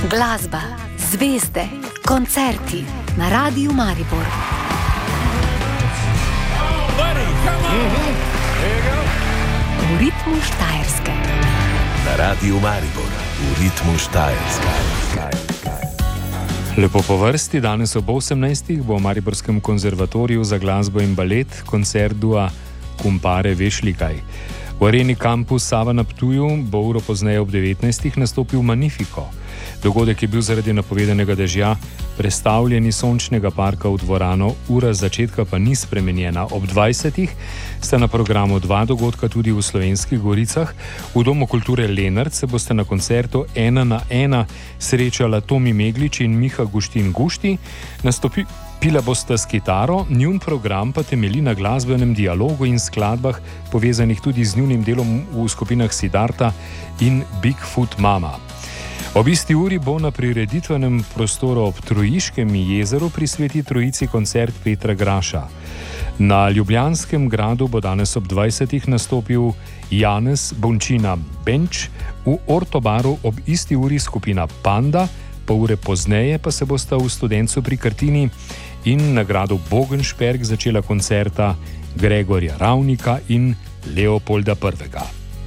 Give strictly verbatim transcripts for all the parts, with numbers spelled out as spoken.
Glasba, zvezde, koncerti na Radiu Maribor. V ritmu Štajerske. Na Radiu Maribor, v ritmu Štajerske. Lepo po vrsti, danes ob osemnajstih bo v Mariborskem konzervatoriju za glasbo in balet koncert dua Kumpare Vešlikaj. V areni Campus Sava na Ptuju bo uro pozneje ob devetnajstih nastopil Magnifico. Dogodek je bil zaradi napovedanega dežja prestavljen iz sončnega parka v dvorano, ura začetka pa ni spremenjena. Ob dvajsetih sta na programu dva dogodka tudi v Slovenskih Goricah. V Domu kulture Lenart se boste na koncertu ena na ena srečala Tomi Meglič in Miha Guštin Gušti. Nastopila bosta s kitaro, njun program pa temelji na glasbenem dialogu in skladbah, povezanih tudi z njunim delom v skupinah Siddharta in Bigfoot Mama. Ob isti uri bo na prireditvenem prostoru ob Trojiškem jezeru pri Sveti Trojici koncert Petra Graša. Na Ljubljanskem gradu bo danes ob dvajsetih nastopil Janez Bončina Benč, v Ortobaru ob isti uri skupina Panda, pol ure pozneje pa se bosta v Studencu pri Krtini in na gradu Bogenšperg začela koncerta Gregorja Ravnika in Leopolda Prvega.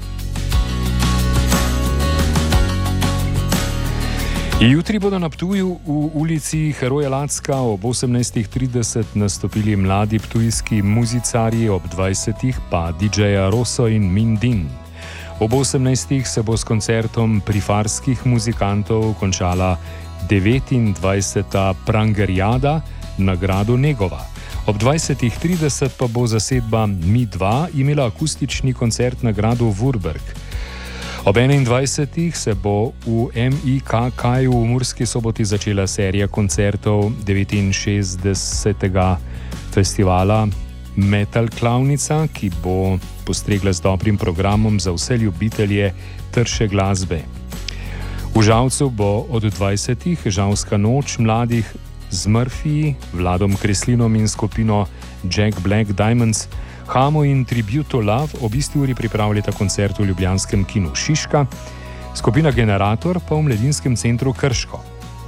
Jutri bodo na Ptuju v ulici Heroja Lacka ob osemnajstih trideset nastopili mladi ptujski muzicarji, ob dvajsetih pa didžeja Rosso in Mindin. Ob osemnajstih se bo s koncertom prifarskih muzikantov končala devetindvajseta Prangerjada na gradu Negova. Ob dvajsetih trideset pa bo zasedba Mi dva imela akustični koncert na gradu Vurberg. Ob enaindvajsetih se bo v M I K K-ju v Murski Soboti začela serija koncertov devetinšestdesetega festivala Metal Klavnica, ki bo postregla z dobrim programom za vse ljubitelje trše glasbe. V Žalcu bo od dvajsetih Žalska noč mladih z Murphy, Vladom Kreslinom in skupino Jack Black Diamonds. Hamo in Tribute to Love ob isti uri pripravljata koncert v ljubljanskem kinu Šiška, skupina Generator pa v Mladinskem centru Krško.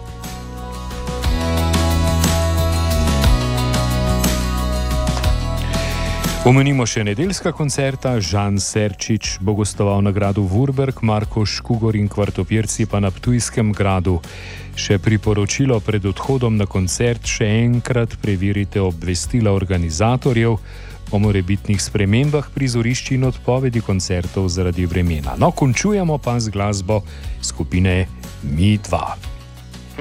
Omenimo še nedeljska koncerta. Žan Serčič bo gostoval na gradu Vurberg, Marko Škugor in Kvartopirci pa na Ptujskem gradu. Še priporočilo pred odhodom na koncert: še enkrat preverite obvestila organizatorjev o morebitnih spremembah prizorišč in odpovedi koncertov zaradi vremena. No, končujemo pa z glasbo skupine Mi dva.